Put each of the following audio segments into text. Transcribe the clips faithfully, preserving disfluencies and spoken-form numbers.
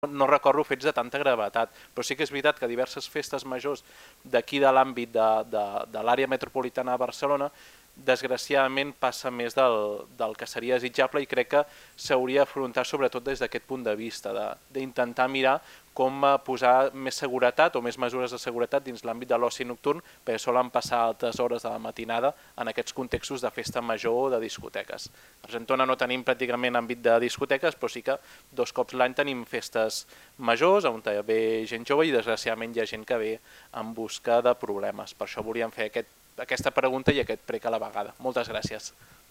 no recordo fets de tanta gravetat, però sí que és veritat que diverses festes majors d'aquí de l'àmbit de, de, de l'àrea metropolitana de Barcelona desgraciadament passa més del, del que seria desitjable i crec que s'hauria d'afrontar sobretot des d'aquest punt de vista, d'intentar mirar com posar més seguretat o més mesures de seguretat dins l'àmbit de l'oci nocturn, perquè solen passar altes hores de la matinada en aquests contextos de festa major o de discoteques. A Argentona no tenim pràcticament àmbit de discoteques, però sí que dos cops l'any tenim festes majors on hi ve gent jove i desgraciadament hi ha gent que ve en busca de problemes. Per això volíem fer aquest aquesta pregunta i aquest prec a la vegada. Moltes gràcies.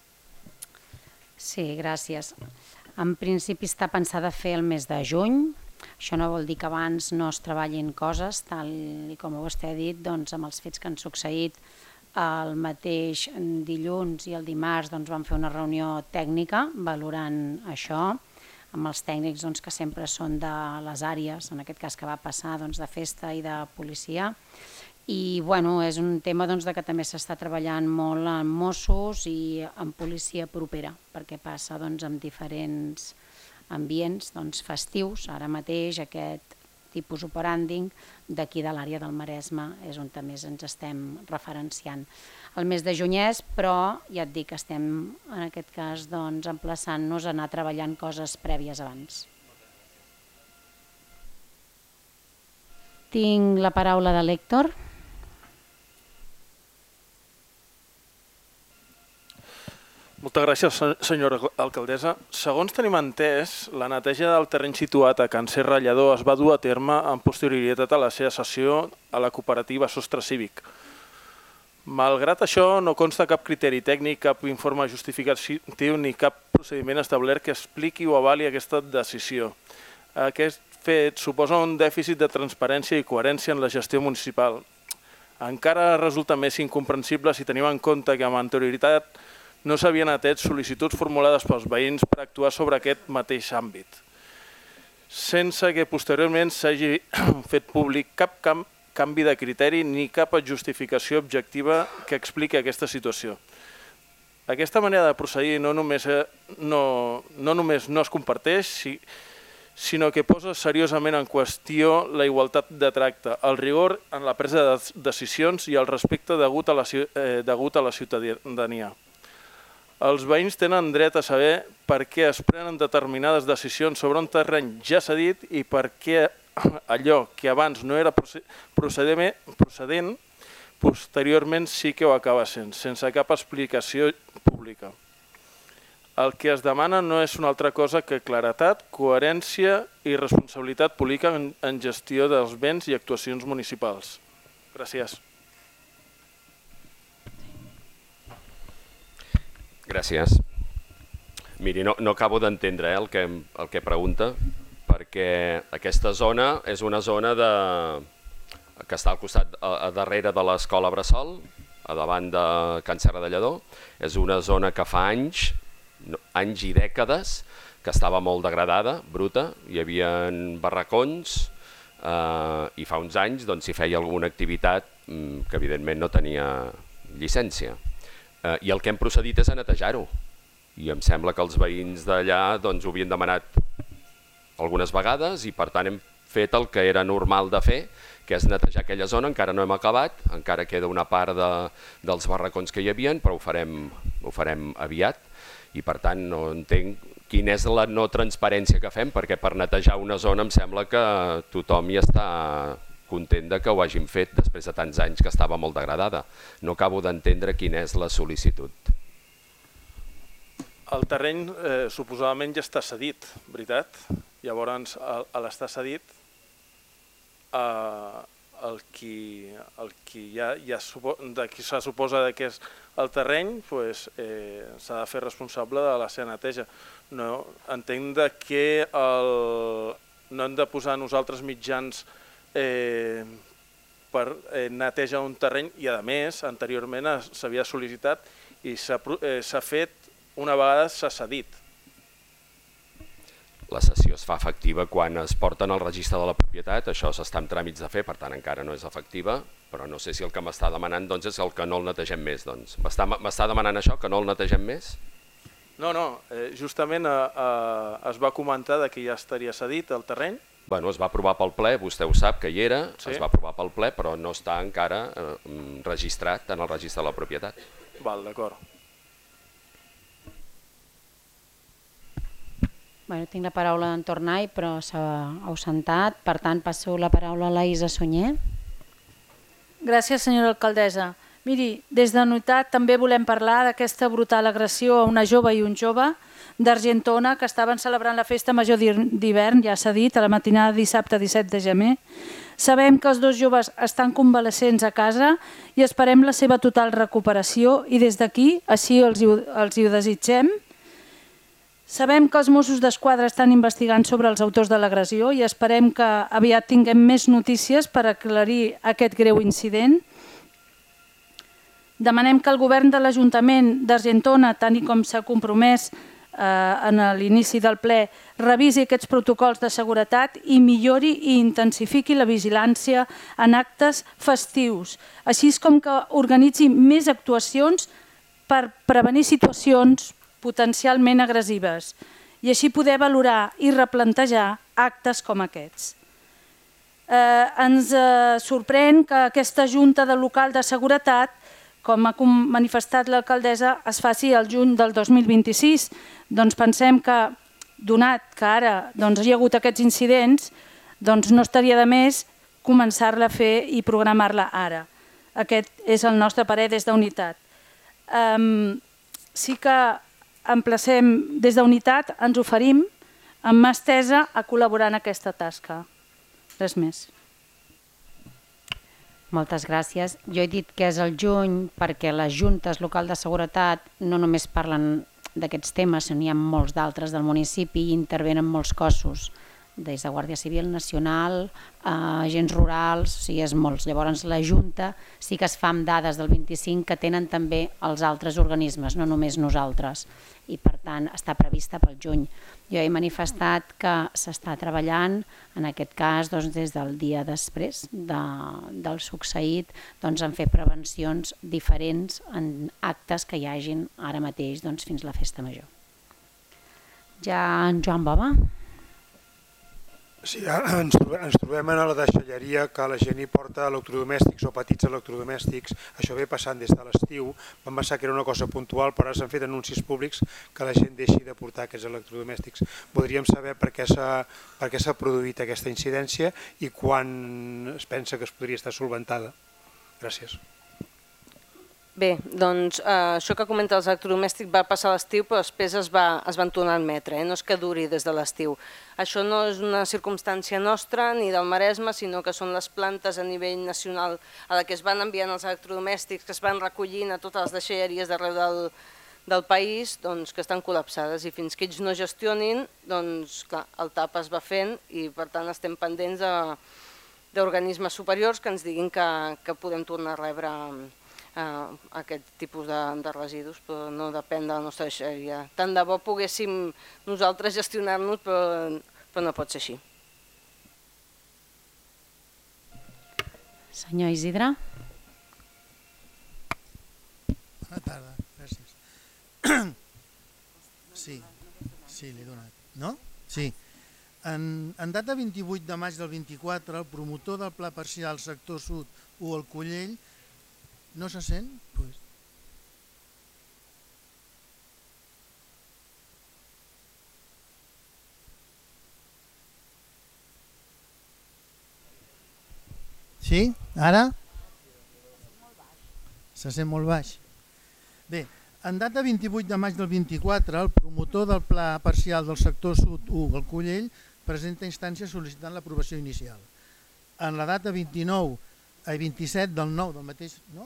Sí, gràcies. En principi està pensada a fer el mes de juny. Això no vol dir que abans no es treballin coses, tal com vostè ha dit, doncs, amb els fets que han succeït el mateix dilluns i el dimarts doncs, vam fer una reunió tècnica valorant això, amb els tècnics doncs, que sempre són de les àrees, en aquest cas que va passar doncs, de festa i de policia. I bueno, és un tema doncs, de que també s'està treballant molt en Mossos i en policia propera, perquè passa doncs, en diferents ambients doncs, festius. Ara mateix aquest tipus operandi d'aquí de l'àrea del Maresme és on també ens estem referenciant. El mes de juny és, però ja et dic que estem en aquest cas doncs, emplaçant-nos a anar treballant coses prèvies abans. Tinc la paraula de l'Héctor. Moltes gràcies, senyora alcaldessa. Segons tenim entès, la neteja del terreny situat a Can Serra Lledó es va dur a terme amb posterioritat a la seva cessió a la cooperativa Sostre Cívic. Malgrat això, no consta cap criteri tècnic, cap informe justificatiu ni cap procediment establert que expliqui o avali aquesta decisió. Aquest fet suposa un dèficit de transparència i coherència en la gestió municipal. Encara resulta més incomprensible si tenim en compte que amb anterioritat no s'havien atès sol·licituds formulades pels veïns per actuar sobre aquest mateix àmbit, sense que posteriorment s'hagi fet públic cap canvi de criteri ni cap justificació objectiva que expliqui aquesta situació. Aquesta manera de procedir no només no, no, només no es comparteix, sinó que posa seriosament en qüestió la igualtat de tracte, el rigor en la presa de decisions i el respecte degut a la, eh, degut a la ciutadania. Els veïns tenen dret a saber per què es prenen determinades decisions sobre un terreny ja cedit i per què allò que abans no era procedent, posteriorment sí que ho acaba sent, sense cap explicació pública. El que es demana no és una altra cosa que claredat, coherència i responsabilitat política en gestió dels béns i actuacions municipals. Gràcies. Gràcies. Miri, no, no acabo d'entendre eh, el, que, el que pregunta, perquè aquesta zona és una zona de, que està al costat, a, a darrere de l'escola Bressol, a davant de Can Serra de Lledó. És una zona que fa anys, anys i dècades, que estava molt degradada, bruta, hi havia barracons eh, i fa uns anys doncs, s'hi feia alguna activitat que evidentment no tenia llicència. Eh, I el que hem procedit és a netejar-ho. I em sembla que els veïns d'allà doncs, ho havien demanat algunes vegades i per tant hem fet el que era normal de fer, que és netejar aquella zona. Encara no hem acabat, encara queda una part de, dels barracons que hi havia, però ho farem, ho farem aviat i per tant no entenc quina és la no transparència que fem, perquè per netejar una zona em sembla que tothom hi està content que ho hàgim fet després de tants anys que estava molt degradada. No acabo d'entendre quina és la sol·licitud. El terreny eh, suposadament ja està cedit, veritat? Llavors, a l'estar cedit, eh, el qui, el qui ja, ja de qui se suposa que és el terreny pues, eh, s'ha de fer responsable de la seva neteja. No, entenc de que el, no hem de posar nosaltres mitjans Eh, per eh, netejar un terreny i a més anteriorment s'havia sol·licitat i s'ha eh, fet una vegada s'ha cedit. La cessió es fa efectiva quan es porten al registre de la propietat, això s'està en tràmits de fer, per tant encara no és efectiva, però no sé si el que m'està demanant doncs, és el que no el netegem més. Doncs. M'està demanant això, que no el netegem més? No, no, eh, justament eh, eh, es va comentar que ja estaria cedit el terreny Bueno, es va aprovar pel ple, vostè ho sap que hi era, es va aprovar pel ple, però no està encara registrat en el registre de la propietat. Val, d'acord. Bueno, tinc la paraula d'en Tornai, però s'ha ausentat. Per tant, passo la paraula a la Isa Sunyer. Gràcies, senyora alcaldessa. Miri, des de Unitat també volem parlar d'aquesta brutal agressió a una jove i un jove d'Argentona que estaven celebrant la festa major d'hivern, ja s'ha dit, a la matinada de dissabte disset de gener. Sabem que els dos joves estan convalescents a casa i esperem la seva total recuperació i des d'aquí així els hi ho desitgem. Sabem que els Mossos d'Esquadra estan investigant sobre els autors de l'agressió i esperem que aviat tinguem més notícies per aclarir aquest greu incident. Demanem que el govern de l'Ajuntament d'Argentona, tant com s'ha compromès en l'inici del ple, revisi aquests protocols de seguretat i millori i intensifiqui la vigilància en actes festius, així com que organitzi més actuacions per prevenir situacions potencialment agressives i així poder valorar i replantejar actes com aquests. Ens sorprèn que aquesta Junta de Local de Seguretat, com ha manifestat l'alcaldessa, es faci el juny del dos mil vint-i-sis. Doncs pensem que, donat que ara hi ha hagut aquests incidents, no estaria de més començar-la a fer i programar-la ara. Aquest és el nostre parer des d'Unitat. Sí que emplacem des d'Unitat, ens oferim amb mà estesa a col·laborar en aquesta tasca. Res més. Moltes gràcies. Jo he dit que és el juny perquè les juntes locals de seguretat no només parlen d'aquests temes, sinó n'hi ha molts d'altres del municipi i intervenen molts cossos, des de Guàrdia Civil Nacional, agents rurals, o sigui, és molts. Llavors la Junta sí que es fa amb dades del vint-i-cinc que tenen també els altres organismes, no només nosaltres, i per tant està prevista pel juny. Jo he manifestat que s'està treballant, en aquest cas des del dia després del succeït, en fer prevencions diferents en actes que hi hagin ara mateix fins la festa major. Ja en Joan Bova. Sí, ens trobem a la deixalleria que la gent hi porta electrodomèstics o petits electrodomèstics. Això ve passant des de l'estiu. Vam pensar que era una cosa puntual, però ara s'han fet anuncis públics que la gent deixi de portar aquests electrodomèstics. Voldríem saber per què s'ha produït aquesta incidència i quan es pensa que es podria estar solventada. Gràcies. Bé, doncs això que comenta els electrodomèstics va passar a l'estiu, però després es van tornar a admetre, no és que duri des de l'estiu. Això no és una circumstància nostra ni del Maresme, sinó que són les plantes a nivell nacional a la que es van enviant els electrodomèstics, que es van recollint a totes les deixalleries d'arreu del país, que estan col·lapsades i fins que ells no gestionin, doncs clar, el tap es va fent i per tant estem pendents d'organismes superiors que ens diguin que podem tornar a rebre aquest tipus de residus, però no depèn de la nostra deixalleria. Tant de bo poguéssim nosaltres gestionar-nos, però no pot ser així. Senyor Isidre. Bona tarda, gràcies. Sí, sí, l'he donat. No? Sí. En data vint-i-vuit de maig del vint-i-quatre, el promotor del Pla Parcial Sector Sud, U. El Collell, no se sent? Pues... Sí? Ara? Se sent molt baix. Bé, en data vint-i-vuit de maig del vint-i-quatre, el promotor del Pla Parcial del Sector Sud, U. El Collell, presenta instància sol·licitant l'aprovació inicial. En la data vint-i-nou a vint-i-set del nou del mateix... No?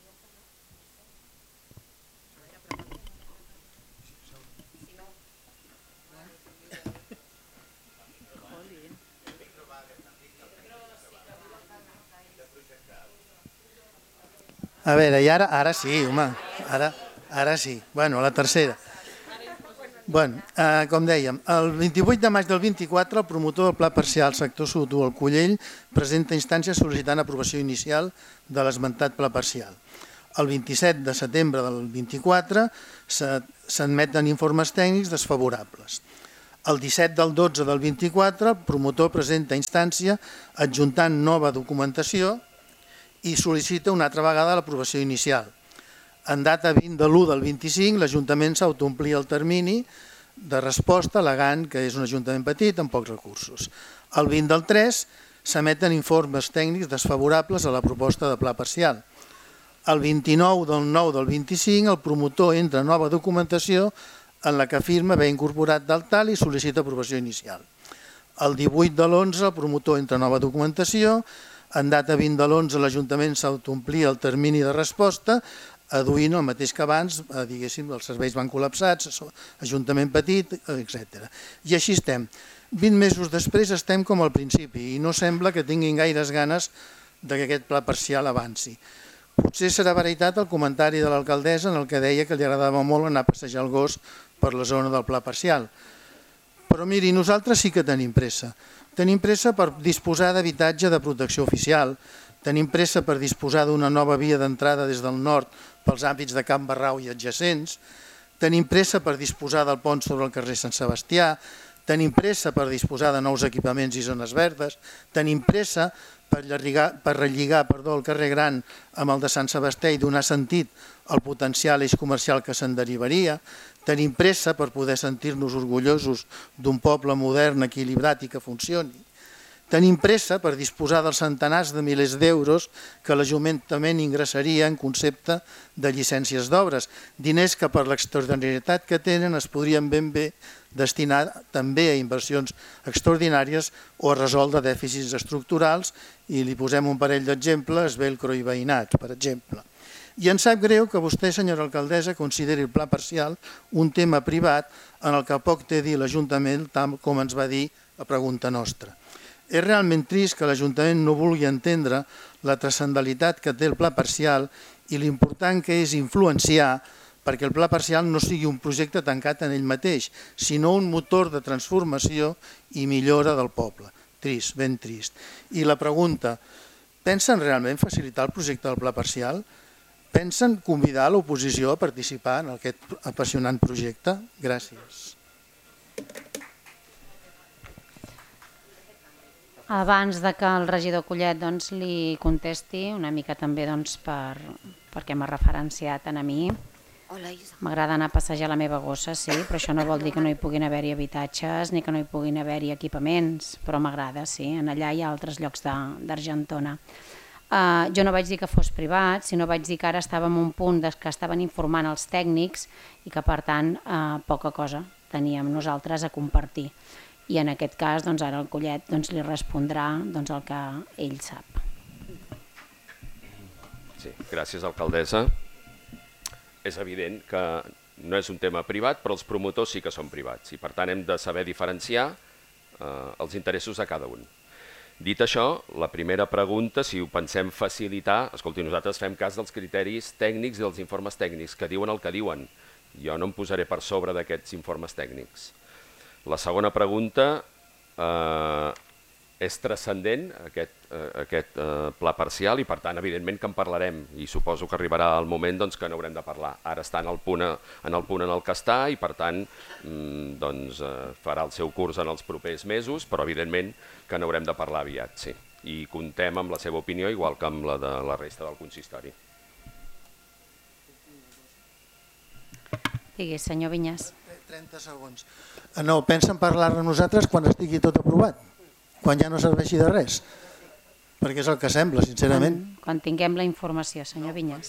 A veure, i ara, ara sí, home, ara, ara sí. Bueno, la tercera. Bueno, eh, com dèiem, el vint-i-vuit de maig del vint-i-quatre, el promotor del Pla Parcial Sector Sud, U. El Collell, presenta instància sol·licitant aprovació inicial de l'esmentat Pla Parcial. El vint-i-set de setembre del vint-i-quatre s'admeten informes tècnics desfavorables. El disset del dotze del vint-i-quatre, el promotor presenta instància adjuntant nova documentació i sol·licita una altra vegada l'aprovació inicial. En data vint de l'u del vint-i-cinc, l'Ajuntament s'autoomplia el termini de resposta al·legant que és un ajuntament petit amb pocs recursos. El vint del tres s'emeten informes tècnics desfavorables a la proposta de pla parcial. El vint-i-nou del nou del vint-i-cinc, el promotor entra nova documentació en la que afirma haver incorporat del tal i sol·licita aprovació inicial. El divuit de l'onze, el promotor entra nova documentació. En data vint de l'onze, l'Ajuntament s'autoomplia el termini de resposta, aduint el mateix que abans, diguéssim, els serveis van col·lapsats, ajuntament petit, etcètera. I així estem. vint mesos després estem com al principi i no sembla que tinguin gaires ganes que aquest pla parcial avanci. Potser serà veritat el comentari de l'alcaldessa en el que deia que li agradava molt anar a passejar el gos per la zona del pla parcial. Però miri, nosaltres sí que tenim pressa. Tenim pressa per disposar d'habitatge de protecció oficial, tenim pressa per disposar d'una nova via d'entrada des del nord pels àmbits de Can Barrau i adjacents, tenim pressa per disposar del pont sobre el carrer Sant Sebastià, tenim pressa per disposar de nous equipaments i zones verdes, tenim pressa per relligar el carrer Gran amb el de Sant Sebastià i donar sentit al potencial eix comercial que se'n derivaria, tenim pressa per poder sentir-nos orgullosos d'un poble modern, equilibrat i que funcioni, tenim pressa per disposar dels centenars de milers d'euros que l'Ajuntament ingressaria en concepte de llicències d'obres, diners que per l'extraordinarietat que tenen es podrien ben bé destinar també a inversions extraordinàries o a resoldre dèficits estructurals, i li posem un parell d'exemples, Velcro i veïnats, per exemple. I em sap greu que vostè, senyora alcaldessa, consideri el pla parcial un tema privat en el que poc té a dir l'Ajuntament, tal com ens va dir a pregunta nostra. És realment trist que l'Ajuntament no vulgui entendre la transcendentalitat que té el pla parcial i l'important que és influenciar perquè el pla parcial no sigui un projecte tancat en ell mateix, sinó un motor de transformació i millora del poble. Trist, ben trist. I la pregunta, pensen realment facilitar el projecte del pla parcial? Pensen convidar l'oposició a participar en aquest apassionant projecte? Gràcies. Abans de que el regidor Collet doncs, li contesti, una mica també doncs, per, perquè m'ha referenciat a mi, m'agrada anar a passejar la meva gossa, sí, però això no vol dir que no hi puguin haver-hi habitatges ni que no hi puguin haver-hi equipaments, però m'agrada, sí, en allà hi ha altres llocs d'Argentona. Uh, jo no vaig dir que fos privat, sinó vaig dir que ara estàvem en un punt que estaven informant els tècnics i que per tant uh, poca cosa teníem nosaltres a compartir. I en aquest cas doncs, ara el Collet doncs, li respondrà doncs, el que ell sap. Sí, gràcies, alcaldessa. És evident que no és un tema privat, però els promotors sí que són privats i per tant hem de saber diferenciar eh, els interessos de cada un. Dit això, la primera pregunta, si ho pensem facilitar, escolti, nosaltres fem cas dels criteris tècnics i dels informes tècnics que diuen el que diuen. Jo no em posaré per sobre d'aquests informes tècnics. La segona pregunta, eh, és transcendent aquest, eh, aquest eh, pla parcial i per tant evidentment que en parlarem i suposo que arribarà el moment doncs, que n'haurem de parlar. Ara està en el punt en el, punt en el que està i per tant mm, doncs, eh, farà el seu curs en els propers mesos, però evidentment que n'haurem de parlar aviat, sí. I contem amb la seva opinió igual que amb la de la resta del consistori. Digui, senyor Vinyes. trenta segons. No, pensen parlar-ne nosaltres quan estigui tot aprovat? Quan ja no serveixi de res? Perquè és el que sembla, sincerament. Quan, quan tinguem la informació, senyor Vinyes.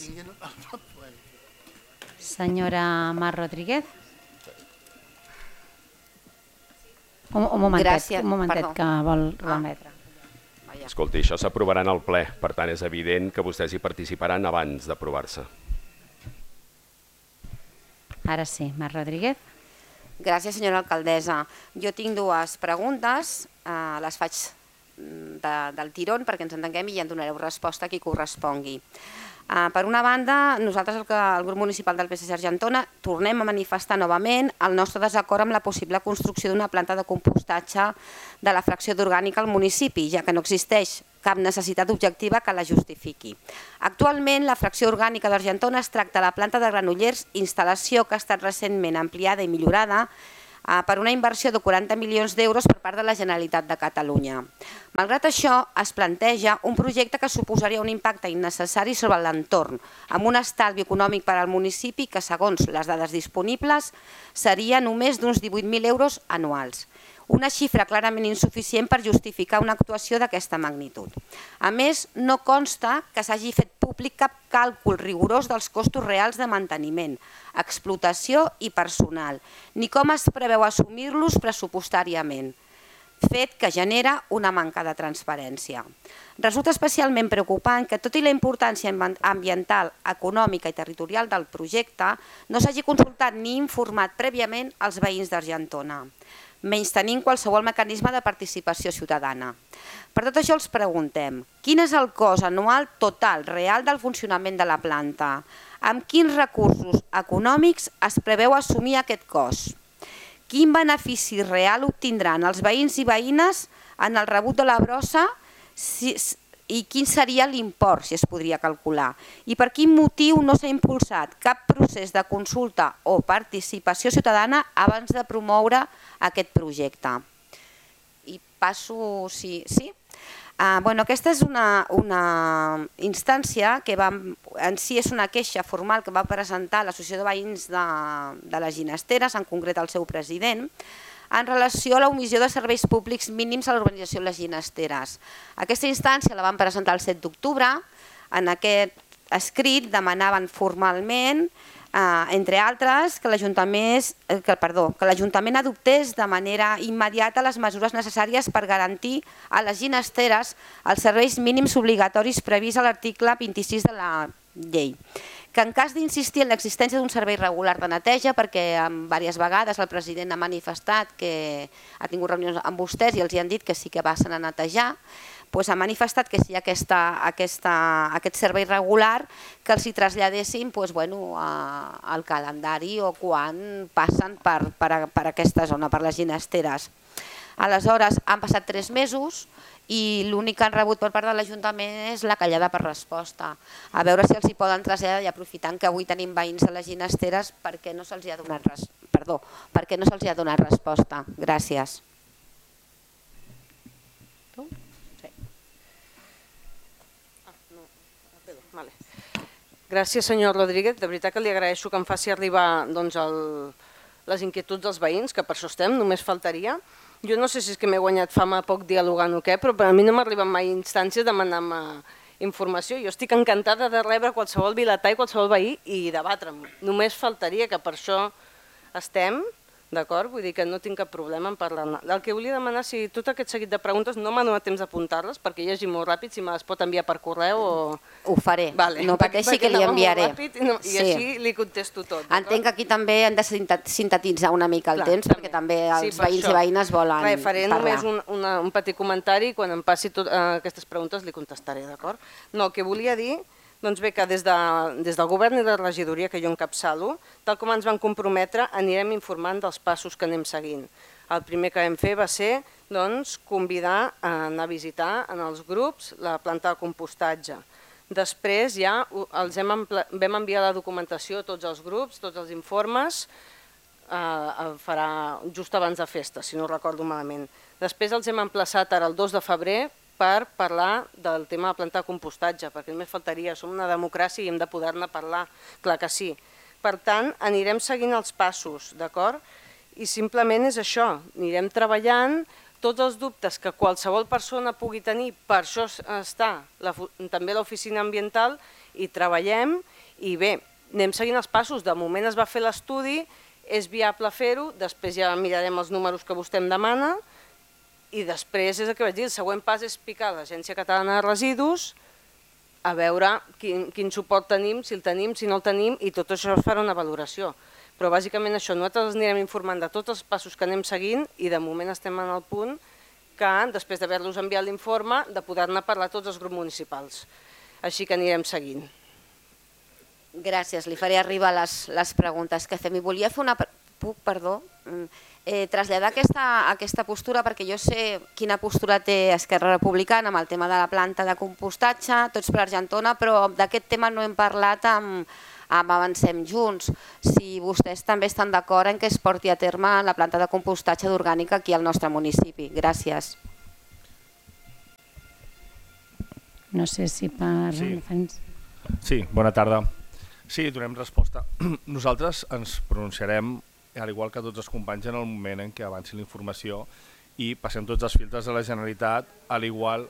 Senyora Mar Rodríguez. Un, un momentet, un momentet que vol remetre. Escolti, això s'aprovarà en el ple, per tant és evident que vostès hi participaran abans d'aprovar-se. Ara sí, Mar Rodríguez. Gràcies, senyora alcaldessa. Jo tinc dues preguntes, eh, les faig de, del tirón perquè ens entenguem i ja en donareu resposta a qui correspongui. Eh, per una banda, nosaltres, el, que, el grup municipal del P S C Argentona, tornem a manifestar novament el nostre desacord amb la possible construcció d'una planta de compostatge de la fracció d'orgànica al municipi, ja que no existeix cap necessitat objectiva que la justifiqui. Actualment, la fracció orgànica d'Argentona es tracta de la planta de Granollers, instal·lació que ha estat recentment ampliada i millorada per una inversió de quaranta milions d'euros per part de la Generalitat de Catalunya. Malgrat això, es planteja un projecte que suposaria un impacte innecessari sobre l'entorn, amb un estalvi econòmic per al municipi que, segons les dades disponibles, seria només d'uns divuit mil euros anuals. Una xifra clarament insuficient per justificar una actuació d'aquesta magnitud. A més, no consta que s'hagi fet públic cap càlcul rigorós dels costos reals de manteniment, explotació i personal, ni com es preveu assumir-los pressupostàriament, fet que genera una manca de transparència. Resulta especialment preocupant que, tot i la importància ambiental, econòmica i territorial del projecte, no s'hagi consultat ni informat prèviament als veïns d'Argentona, menys tenint qualsevol mecanisme de participació ciutadana. Per tot això els preguntem, quin és el cost anual total real del funcionament de la planta? Amb quins recursos econòmics es preveu assumir aquest cost? Quin benefici real obtindran els veïns i veïnes en el rebut de la brossa i quin seria l'import, si es podria calcular? I per quin motiu no s'ha impulsat cap procés de consulta o participació ciutadana abans de promoure aquest projecte? I passo... Sí? sí? Uh, bueno, aquesta és una, una instància que va, en si és una queixa formal que va presentar l'Associació de Veïns de, de les Ginesteres, en concret el seu president, en relació a l'omissió de serveis públics mínims a l'urbanització de les Ginesteres. Aquesta instància la van presentar el set d'octubre. En aquest escrit demanaven formalment, eh, entre altres, que l'Ajuntament eh, que, perdó, que l'Ajuntament adoptés de manera immediata les mesures necessàries per garantir a les Ginesteres els serveis mínims obligatoris previs a l'article vint-i-sis de la llei. Que en cas d'insistir en l'existència d'un servei regular de neteja, perquè diverses vegades el president ha manifestat que ha tingut reunions amb vostès i els han dit que sí que passen a netejar, doncs ha manifestat que si hi ha aquesta, aquesta, aquest servei regular que els hi traslladessin doncs, bueno, a, al calendari o quan passen per, per, per aquesta zona, per les Ginesteres. Aleshores, han passat tres mesos i l'únic que han rebut per part de l'Ajuntament és la callada per resposta. A veure si els hi poden traslladar, i aprofitant que avui tenim veïns de les Ginesteres, per què no se'ls ha donat, res... Perdó, per què no se'ls ha donat resposta. Gràcies. Tu? Sí. Ah, no. Vale. Gràcies, senyor Rodríguez. De veritat que li agraeixo que em faci arribar doncs, el... les inquietuds dels veïns, que per això estem, només faltaria. Jo no sé si és que m'he guanyat fama poc dialogant o què, però per a mi no m'arriben mai instàncies demanant-me informació. Jo estic encantada de rebre qualsevol vilatà i qualsevol veí i debatre'm. Només faltaria, que per això estem, d'acord? Vull dir que no tinc cap problema en parlar-ne. El que volia demanar, si tot aquest seguit de preguntes no m'ha donat temps d'apuntar-les, perquè hi hagi molt ràpid, si me les pot enviar per correu o... Ho faré, vale. No pateixi que li enviaré. Ràpid, i, no, i sí. Així li contesto tot. Entenc que aquí també hem de sintetitzar una mica el Clar, temps, també. Perquè també els sí, veïns això. I veïnes volen Res, faré parlar. Només un, una, un petit comentari, quan em passi tot, uh, aquestes preguntes li contestaré, d'acord? No, el que volia dir... Doncs bé, que des, de, des del govern i de la regidoria que jo encapçalo, tal com ens van comprometre, anirem informant dels passos que anem seguint. El primer que vam fer va ser doncs, convidar a anar a visitar en els grups la planta de compostatge. Després ja els hem, vam enviar la documentació a tots els grups, tots els informes, eh, farà just abans de festa, si no recordo malament. Després els hem emplaçat ara el dos de febrer per parlar del tema de plantar compostatge, perquè només faltaria, som una democràcia i hem de poder-ne parlar, clar que sí. Per tant, anirem seguint els passos, d'acord? I simplement és això, anirem treballant, tots els dubtes que qualsevol persona pugui tenir, per això està la, també l'oficina ambiental, i treballem, i bé, anem seguint els passos. De moment es va fer l'estudi, és viable fer-ho, després ja mirarem els números que vostè em demana, i després és el que vaig dir, el següent pas és picar l'Agència Catalana de Residus, a veure quin, quin suport tenim, si el tenim, si no el tenim, i tot això es farà una valoració. Però bàsicament això, nosaltres anirem informant de tots els passos que anem seguint i de moment estem en el punt que, després d'haver-los enviat l'informe, de poder-ne parlar a tots els grups municipals. Així que anirem seguint. Gràcies, li faré arribar les, les preguntes que fem. I volia fer una... Puc, perdó... Eh, traslladar aquesta, aquesta postura, perquè jo sé quina postura té Esquerra Republicana amb el tema de la planta de compostatge, tots per Argentona, però d'aquest tema no hem parlat amb, avancem junts. Si vostès també estan d'acord en que es porti a terme la planta de compostatge d'orgànica aquí al nostre municipi. Gràcies. No sé si per... Sí, sí, bona tarda. Sí, donem resposta. Nosaltres ens pronunciarem, al igual que tots els companys, en el moment en què avanci la informació i passem tots els filtres de la Generalitat, al igual...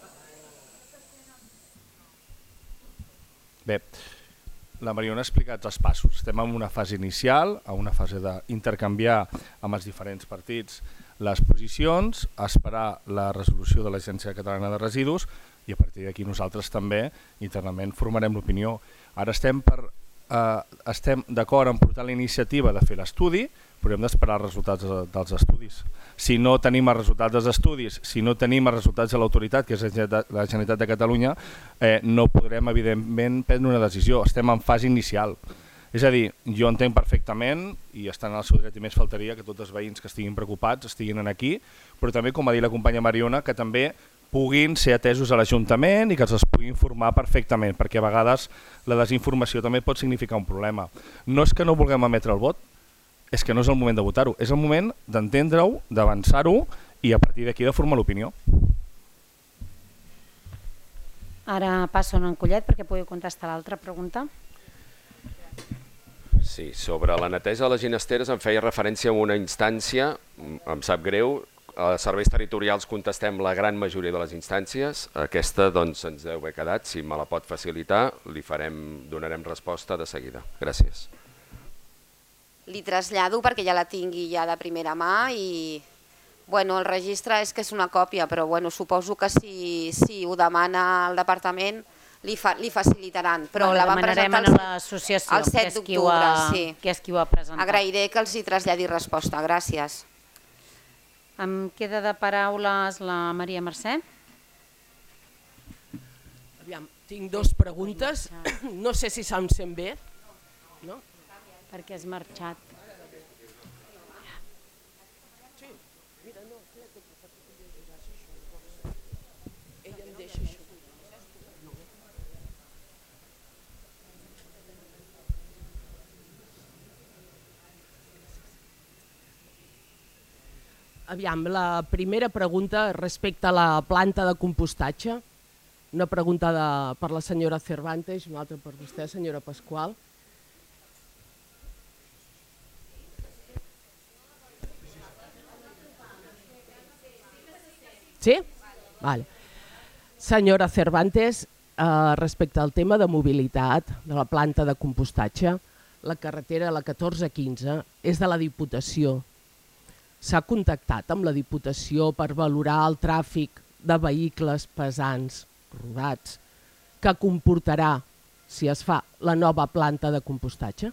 Bé, la Mariona ha explicat els passos. Estem en una fase inicial, en una fase d'intercanviar amb els diferents partits les posicions, esperar la resolució de l'Agència Catalana de Residus i a partir d'aquí nosaltres també internament formarem l'opinió. Ara estem, per, eh, estem d'acord en portar la iniciativa de fer l'estudi, però hem d'esperar els resultats dels estudis. Si no tenim els resultats dels estudis, si no tenim els resultats de l'autoritat, que és la Generalitat de Catalunya, eh, no podrem, evidentment, prendre una decisió. Estem en fase inicial. És a dir, jo entenc perfectament, i estan al seu dret i més faltaria, que tots els veïns que estiguin preocupats estiguin aquí, però també, com ha dit la companya Mariona, que també puguin ser atesos a l'Ajuntament i que els pugui informar perfectament, perquè a vegades la desinformació també pot significar un problema. No és que no vulguem emetre el vot, és que no és el moment de votar-ho, és el moment d'entendre-ho, d'avançar-ho i a partir d'aquí de formar l'opinió. Ara passo en Collet perquè pugui contestar l'altra pregunta. Sí, sobre la neteja de les ginesteres em feia referència a una instància, em sap greu, a serveis territorials contestem la gran majoria de les instàncies, aquesta doncs ens deu haver quedat, si me la pot facilitar li farem, donarem resposta de seguida. Gràcies. Li trasllado perquè ja la tingui ja de primera mà i bueno, el registre és que és una còpia, però bueno, suposo que si, si ho demana el departament li, fa, li facilitaran. Però bueno, la van presentar el, l'associació, el set d'octubre. Sí. Que és qui ho ha presentat. Agrairé que els hi traslladi resposta. Gràcies. Em queda de paraules la Maria Mercè. Aviam, tinc dues preguntes. No sé si se'm sent bé. No? Perquè has marxat. Sí, mira, no, ella em deixa això. Aviam, la primera pregunta respecte a la planta de compostatge, una pregunta de, per la senyora Cervantes i una altra per vostè, senyora Pasqual. Sí? Vale. Senyora Cervantes, eh, respecte al tema de mobilitat de la planta de compostatge, la carretera, la catorze quinze, és de la Diputació. S'ha contactat amb la Diputació per valorar el tràfic de vehicles pesants, rodats, que comportarà, si es fa, la nova planta de compostatge?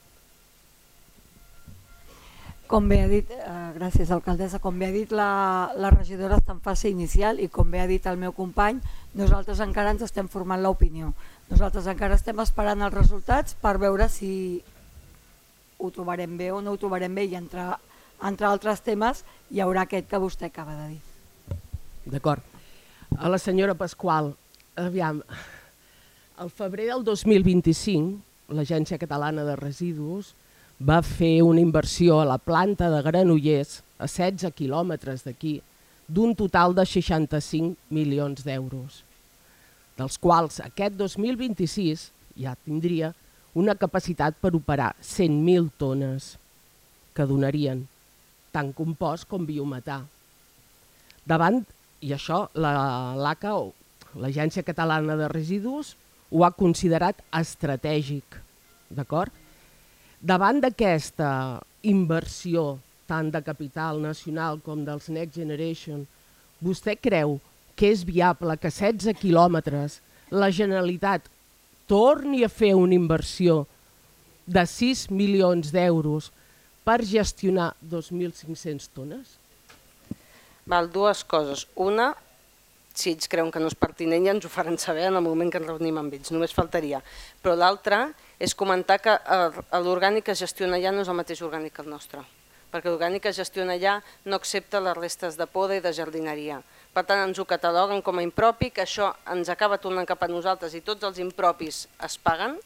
Com bé ha dit, eh, gràcies alcaldessa, com bé ha dit la, la regidora està en fase inicial i com bé ha dit el meu company, nosaltres encara ens estem formant l'opinió. Nosaltres encara estem esperant els resultats per veure si ho trobarem bé o no ho trobarem bé i entre, entre altres temes hi haurà aquest que vostè acaba de dir. D'acord. A la senyora Pasqual, aviam, al febrer del dos mil vint-i-cinc, l'Agència Catalana de Residus va fer una inversió a la planta de Granollers, a setze quilòmetres d'aquí, d'un total de seixanta-cinc milions d'euros, dels quals aquest dos mil vint-i-sis ja tindria una capacitat per operar cent mil tones, que donarien tant compost com biometà. Davant, i això l'A C A, l'Agència Catalana de Residus, ho ha considerat estratègic, d'acord? Davant d'aquesta inversió, tant de capital nacional com dels Next Generation, vostè creu que és viable que a setze quilòmetres la Generalitat torni a fer una inversió de sis milions d'euros per gestionar dos mil cinc-centes tones? Val, dues coses. Una, si ells creuen que no és pertinent ja ens ho faran saber en el moment que ens reunim amb ells, només faltaria. Però l'altra és comentar que l'orgànic que es gestiona allà no és el mateix orgànic que el nostre, perquè l'orgànic que es gestiona allà no accepta les restes de poda i de jardineria. Per tant, ens ho cataloguen com a impropi, que això ens acaba tornant cap a nosaltres i tots els impropis es paguen.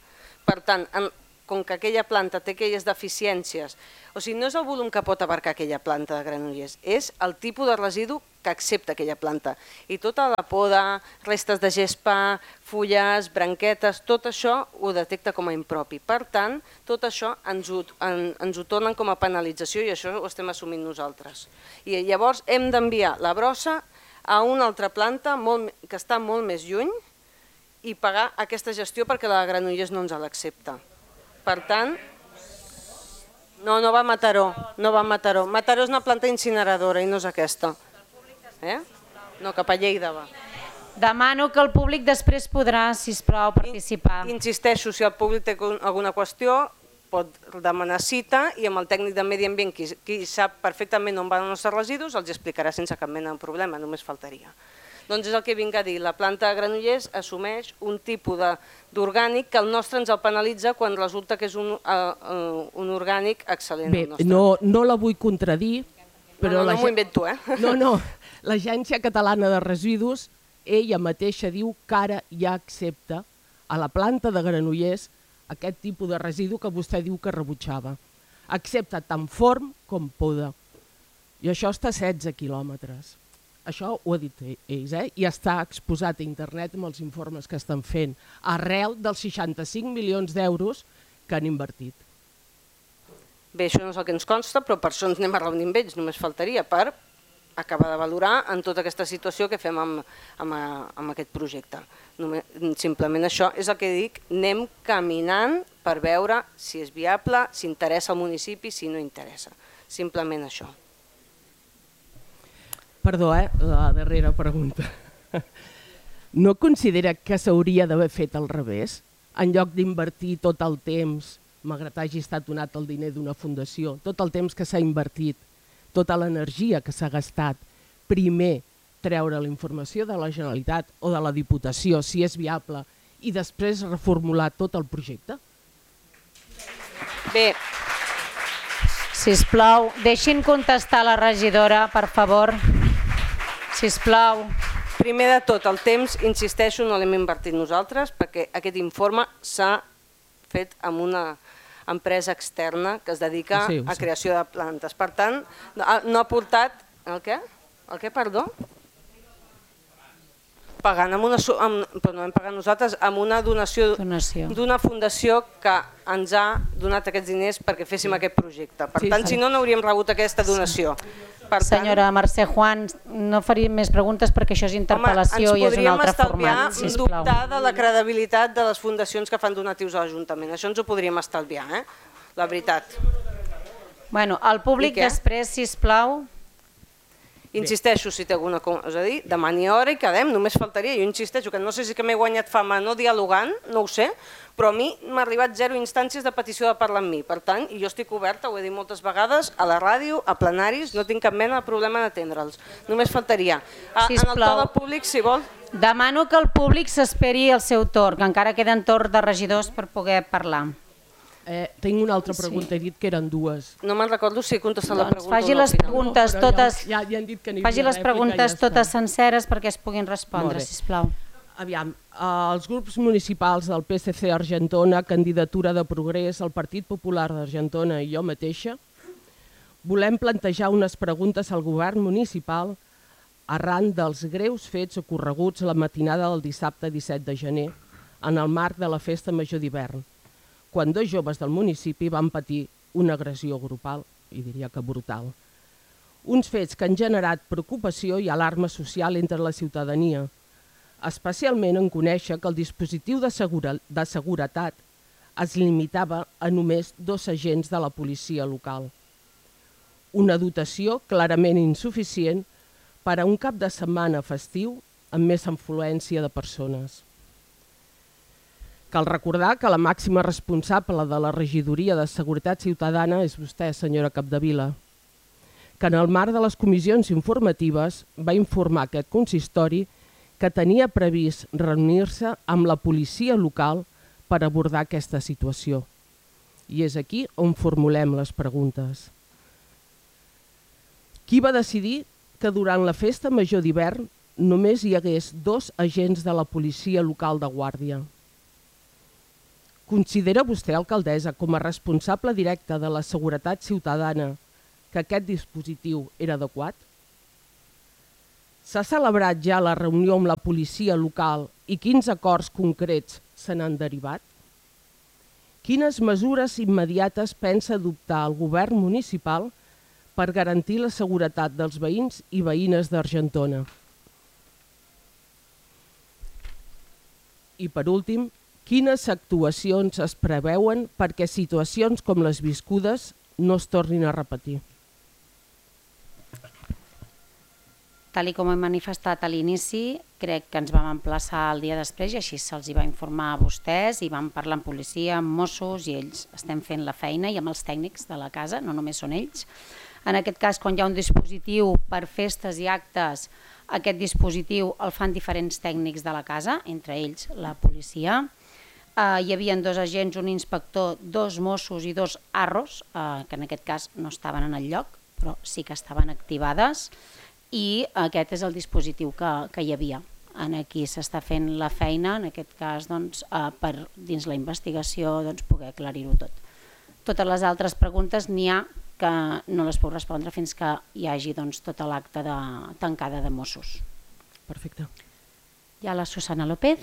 Per tant, com que aquella planta té aquelles deficiències, o sigui, no és el volum que pot abarcar aquella planta de Granollers, és el tipus de residu que accepta aquella planta. I tota la poda, restes de gespa, fulles, branquetes, tot això ho detecta com a impropi. Per tant, tot això ens ho, en, ens ho tornen com a penalització i això ho estem assumint nosaltres. I llavors hem d'enviar la brossa a una altra planta molt, que està molt més lluny i pagar aquesta gestió perquè la de Granollers no ens l'accepta. Per tant, no, no va a Mataró, no va a Mataró. Mataró és una planta incineradora i no és aquesta. Eh? No, cap a Lleida va. Demano que el públic després podrà, sisplau, participar. Insisteixo, si el públic té alguna qüestió, pot demanar cita i amb el tècnic de Medi Ambient, qui, qui sap perfectament on van els nostres residus, els explicarà sense cap mena de problema, només faltaria. Doncs és el que vinc a dir, la planta de Granollers assumeix un tipus d'orgànic que el nostre ens el penalitza quan resulta que és un, uh, un orgànic excel·lent. Bé, no, no la vull contradir, però... No, no, no m'ho invento, eh? No, no, l'Agència Catalana de Residus, ella mateixa diu que ara ja accepta a la planta de Granollers aquest tipus de residu que vostè diu que rebutjava. Accepta tant forn com poda. I això està a setze quilòmetres. Això ho ha dit ells, eh? I està exposat a internet amb els informes que estan fent, arrel dels seixanta-cinc milions d'euros que han invertit. Bé, això no és el que ens consta, però per això ens anem a reunir amb ells, només faltaria, per acabar de valorar en tota aquesta situació que fem amb, amb, amb aquest projecte. Només, simplement això és el que dic, anem caminant per veure si és viable, si interessa al municipi, si no interessa. Simplement això. Perdó, eh? La darrera pregunta. No considera que s'hauria d'haver fet al revés? En lloc d'invertir tot el temps, malgrat hagi estat donat el diner d'una fundació, tot el temps que s'ha invertit, tota l'energia que s'ha gastat, primer treure la informació de la Generalitat o de la Diputació, si és viable, i després reformular tot el projecte? Bé. Sisplau, deixin contestar la regidora, per favor. Sisplau. Primer de tot, el temps, insisteixo, no l'hem invertit nosaltres perquè aquest informe s'ha fet amb una empresa externa que es dedica sí, sí. a creació de plantes. Per tant, no ha portat... El què? El què, perdó? Pagant amb una... Amb, però no hem pagat nosaltres, amb una donació d'una fundació que ens ha donat aquests diners perquè féssim aquest projecte. Per sí, tant, sí. si no, no hauríem rebut aquesta donació. Per Senyora Mercè Juan, no faríem més preguntes perquè això és interpel·lació i és un altre format. Ens podríem estalviar dubtar de la credibilitat de les fundacions que fan donatius a l'Ajuntament. Això ens ho podríem estalviar, eh? La veritat. Bueno, el públic després, sisplau. Insisteixo, si té alguna cosa a dir, demani hora i quedem, només faltaria. Jo insisteixo que no sé si que m'he guanyat fama no dialogant, no ho sé, però a mi m'ha arribat zero instàncies de petició de parlar amb mi. Per tant, jo estic oberta, ho he dit moltes vegades, a la ràdio, a plenaris, no tinc cap mena de problema en atendre'ls. Només faltaria. En el to del públic, si vol... Demano que el públic s'esperi el seu torn, que encara queden torn de regidors per poder parlar. Eh, tinc una altra pregunta, he dit que eren dues. No me'n recordo si he contestat la pregunta o no. Faci les preguntes totes, ja, ja han dit que faci les preguntes totes senceres perquè es puguin respondre, sisplau. Aviam, els grups municipals del P S C Argentona, Candidatura de Progrés, el Partit Popular d'Argentona i jo mateixa, volem plantejar unes preguntes al govern municipal arran dels greus fets ocorreguts la matinada del dissabte disset de gener en el marc de la Festa Major d'hivern, quan dos joves del municipi van patir una agressió grupal, i diria que brutal. Uns fets que han generat preocupació i alarma social entre la ciutadania, especialment en conèixer que el dispositiu de, segura, de seguretat es limitava a només dos agents de la policia local. Una dotació clarament insuficient per a un cap de setmana festiu amb més influència de persones. Cal recordar que la màxima responsable de la regidoria de Seguretat Ciutadana és vostè, senyora Capdevila, que en el marc de les comissions informatives va informar aquest consistori que tenia previst reunir-se amb la policia local per abordar aquesta situació. I és aquí on formulem les preguntes. Qui va decidir que durant la Festa Major d'hivern només hi hagués dos agents de la policia local de guàrdia? Considera vostè, alcaldessa, com a responsable directa de la seguretat ciutadana, que aquest dispositiu era adequat? S'ha celebrat ja la reunió amb la policia local i quins acords concrets se n'han derivat? Quines mesures immediates pensa adoptar el govern municipal per garantir la seguretat dels veïns i veïnes d'Argentona? I per últim, quines actuacions es preveuen perquè situacions com les viscudes no es tornin a repetir? Tal com he manifestat a l'inici, crec que ens vam emplaçar el dia després i així se'ls va informar a vostès i vam parlar amb policia, amb Mossos i ells estem fent la feina i amb els tècnics de la casa, no només són ells. En aquest cas, quan hi ha un dispositiu per festes i actes, aquest dispositiu el fan diferents tècnics de la casa, entre ells la policia. Uh, hi havia dos agents, un inspector, dos Mossos i dos arros, uh, que en aquest cas no estaven en el lloc, però sí que estaven activades, i aquest és el dispositiu que, que hi havia. Aquí s'està fent la feina, en aquest cas doncs, uh, per dins la investigació doncs, poder aclarir-ho tot. Totes les altres preguntes n'hi ha que no les puc respondre fins que hi hagi doncs, tota l'acta de, tancada de Mossos. Perfecte. Hi ha la Susana López.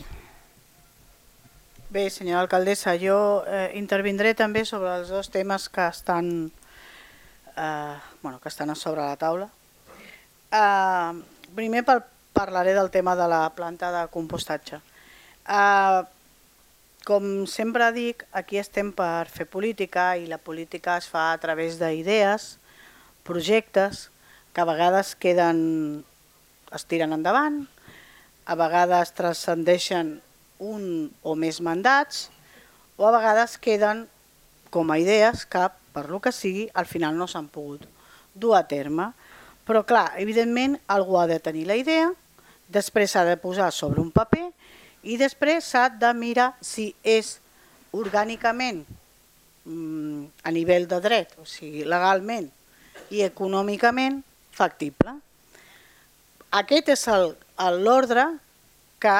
Bé, senyora alcaldessa, jo eh, intervindré també sobre els dos temes que estan, eh, bueno, que estan a sobre la taula. Eh, primer par parlaré del tema de la planta de compostatge. Eh, com sempre dic, aquí estem per fer política i la política es fa a través d'idees, projectes que a vegades queden, es tiren endavant, a vegades transcendeixen un o més mandats o a vegades queden com a idees que, per lo que sigui, al final no s'han pogut dur a terme. Però clar, evidentment, algú ha de tenir la idea, després s'ha de posar sobre un paper i després s'ha de mirar si és orgànicament, a nivell de dret, o sigui, legalment i econòmicament factible. Aquest és l'ordre que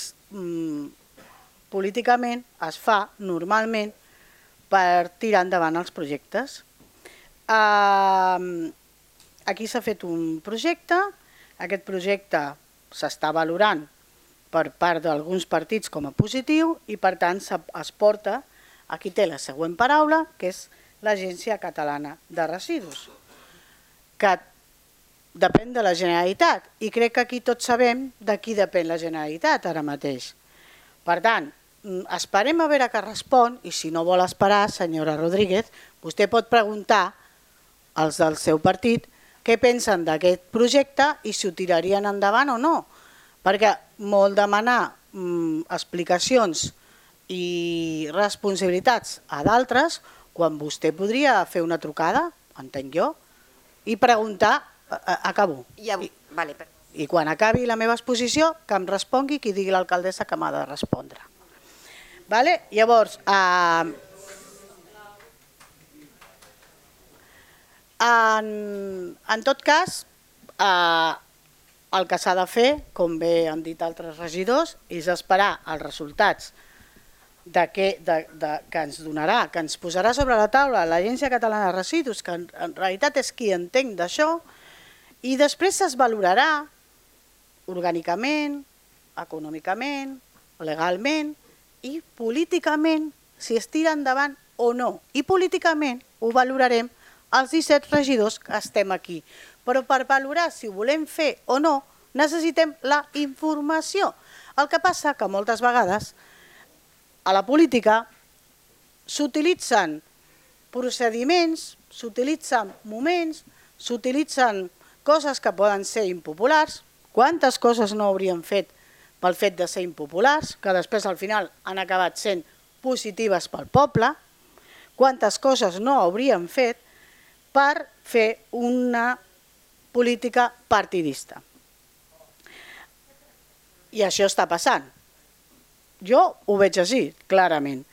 políticament es fa normalment per tirar endavant els projectes. Aquí s'ha fet un projecte, aquest projecte s'està valorant per part d'alguns partits com a positiu i per tant es porta, aquí té la següent paraula, que és l'Agència Catalana de Residus, que depèn de la Generalitat i crec que aquí tots sabem de qui depèn la Generalitat ara mateix. Per tant, esperem a veure què respon i si no vol esperar, senyora Rodríguez, vostè pot preguntar als del seu partit què pensen d'aquest projecte i si ho tirarien endavant o no. Perquè molt demanar explicacions i responsabilitats a d'altres, quan vostè podria fer una trucada, entenc jo, i preguntar, acabo. I quan acabi la meva exposició, que em respongui qui digui l'alcaldessa que m'ha de respondre. Llavors, en tot cas, el que s'ha de fer, com bé han dit altres regidors, és esperar els resultats que ens donarà, que ens posarà sobre la taula l'Agència Catalana de Residus, que en realitat és qui entenc d'això, i després es valorarà orgànicament, econòmicament, legalment i políticament si es tira endavant o no. I políticament ho valorarem els disset regidors que estem aquí. Però per valorar si ho volem fer o no, necessitem la informació. El que passa que moltes vegades a la política s'utilitzen procediments, s'utilitzen moments, s'utilitzen coses que poden ser impopulars. Quantes coses no hauríem fet pel fet de ser impopulars, que després al final han acabat sent positives pel poble? Quantes coses no hauríem fet per fer una política partidista? I això està passant. Jo ho veig així, clarament.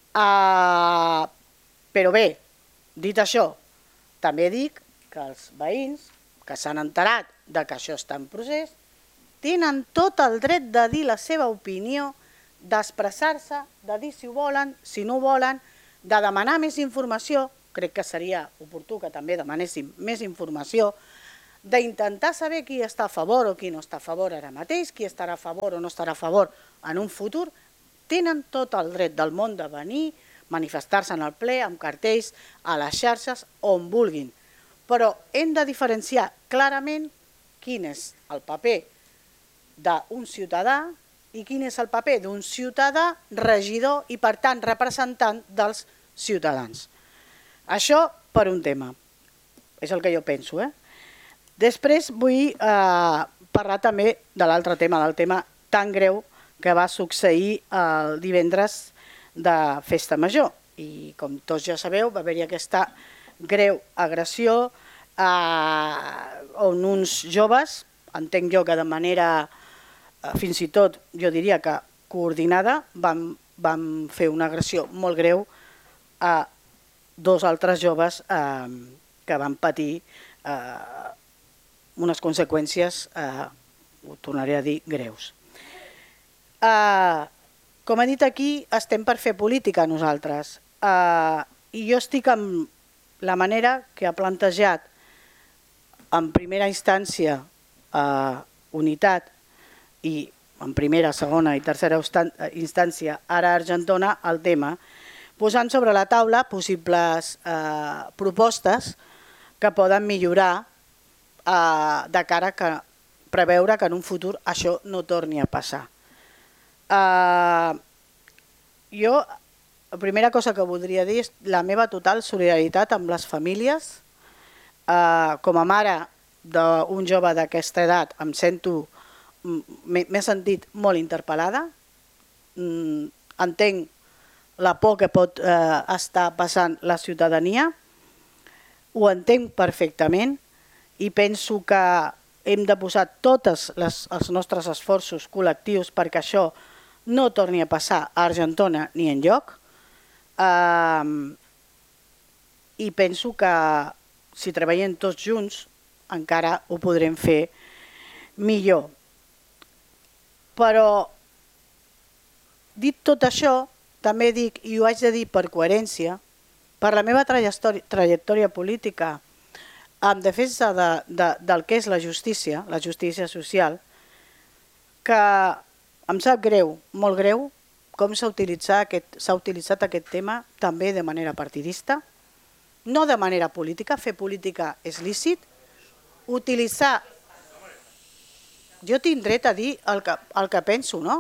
Però bé, dit això, també dic que els veïns que s'han enterat que això està en procés tenen tot el dret de dir la seva opinió d'expressar-se, de dir si ho volen, si no ho volen, de demanar més informació, crec que seria oportú que també demanéssim més informació, d'intentar saber qui està a favor o qui no està a favor ara mateix, qui estarà a favor o no estarà a favor en un futur, tenen tot el dret del món de venir, manifestar-se en el ple, amb cartells, a les xarxes, on vulguin. Però hem de diferenciar clarament quin és el paper d'un ciutadà i quin és el paper d'un ciutadà regidor i, per tant, representant dels ciutadans. Això per un tema. És el que jo penso. Eh? Després vull eh, parlar també de l'altre tema, del tema tan greu que va succeir el divendres de Festa Major. I com tots ja sabeu, va haver-hi aquesta greu agressió eh, on uns joves, entenc jo que de manera eh, fins i tot, jo diria que coordinada, van, van fer una agressió molt greu a dos altres joves eh, que van patir eh, unes conseqüències, eh, ho tornaré a dir, greus. Eh, com he dit aquí, estem per fer política nosaltres. Uh, I jo estic amb la manera que ha plantejat en primera instància uh, Unitat i en primera, segona i tercera instància ara Argentona el tema, posant sobre la taula possibles uh, propostes que poden millorar uh, de cara a preveure que en un futur això no torni a passar. Uh, jo La primera cosa que voldria dir és la meva total solidaritat amb les famílies. Eh, com a mare d'un jove d'aquesta edat em sento, m'he sentit molt interpel·lada. Mm, entenc la por que pot eh, estar passant la ciutadania. Ho entenc perfectament i penso que hem de posar tots les, els nostres esforços col·lectius perquè això no torni a passar a Argentona ni enlloc. Uh, I penso que si treballem tots junts encara ho podrem fer millor. Però dit tot això, també dic, i ho haig de dir per coherència, per la meva trajectòria, trajectòria política en defensa de, de, del que és la justícia, la justícia social, que em sap greu, molt greu, com s'ha utilitzat, aquest, s'ha utilitzat aquest tema també de manera partidista, no de manera política, fer política és lícit, utilitzar... Jo tinc dret a dir el que, el que penso, no?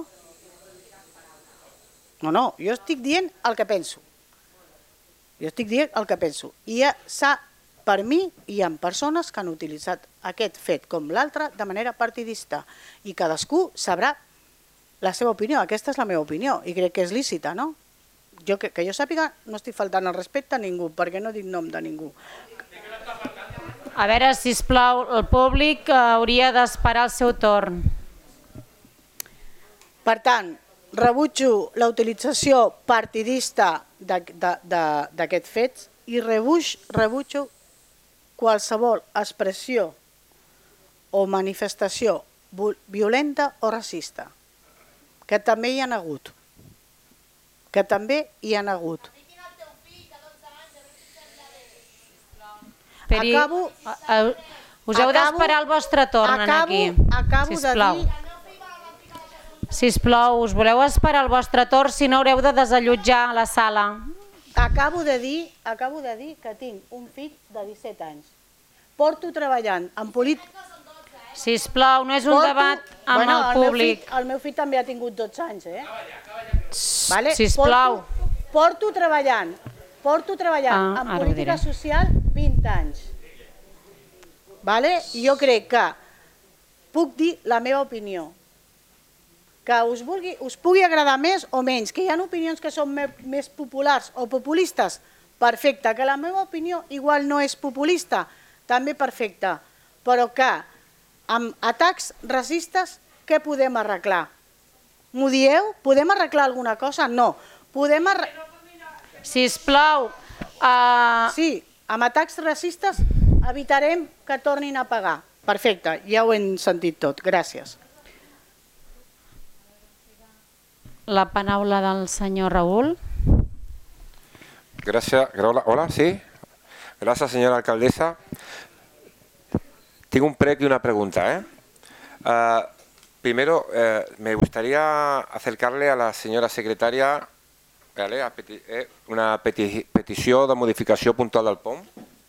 No, no, jo estic dient el que penso. Jo estic dient el que penso. I s'ha, per mi, hi ha persones que han utilitzat aquest fet com l'altre de manera partidista i cadascú sabrà la seva opinió. Aquesta és la meva opinió i crec que és lícita, no? Jo, que, que jo sàpiga, no estic faltant el respecte a ningú, perquè no dic nom de ningú. A veure, sisplau, el públic hauria d'esperar el seu torn. Per tant, rebutjo la utilització partidista d'aquest fet i rebutjo qualsevol expressió o manifestació violenta o racista. Que també hi ha hagut, que també hi ha hagut. Peri, acabo, us heu d'esperar el vostre torn acabo, aquí. Acabo sisplau. de dir... Sisplau, us voleu esperar el vostre torn, si no haureu de desallotjar la sala. Acabo de dir, acabo de dir que tinc un fill de disset anys. Porto treballant en política... Sisplau, no és un Porto, debat amb bueno, el públic. El meu, fill, el meu fill també ha tingut dotze anys, eh? Vale? Sisplau. Porto, porto treballant, porto treballant ah, en política social vint anys. Vale? I jo crec que puc dir la meva opinió. Que us, vulgui, us pugui agradar més o menys, que hi ha opinions que són més populars o populistes, perfecte. Que la meva opinió igual no és populista, també perfecte. Però que amb atacs racistes, què podem arreglar? M'ho dieu? Podem arreglar alguna cosa? No. Podem arreglar... Sisplau. Uh... Sí, amb atacs racistes evitarem que tornin a pagar. Perfecte, ja ho hem sentit tot. Gràcies. la paraula del senyor Raül. Gracias. Hola, hola, sí. Gracias, señora alcaldesa. Tengo un prec y una pregunta. ¿eh? Uh, primero, uh, me gustaría acercarle a la señora secretaria vale, a peti eh, una peti petició de modificació puntual del P O M.